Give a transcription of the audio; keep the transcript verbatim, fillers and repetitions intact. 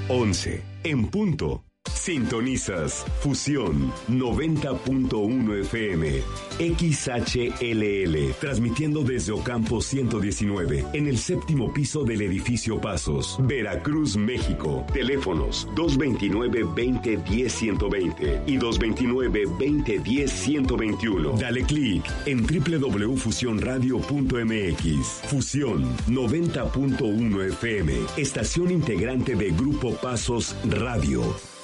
once, en punto. Sintonizas Fusión noventa punto uno F M, X H L L, transmitiendo desde Ocampo ciento diecinueve, en el séptimo piso del edificio Pasos, Veracruz, México. Teléfonos dos veintinueve, veinte, diez, ciento veinte y dos veintinueve, veinte, diez, ciento veintiuno. Dale clic en doble u doble u doble u punto fusión radio punto m x. Fusión noventa punto uno F M, estación integrante de Grupo Pasos Radio.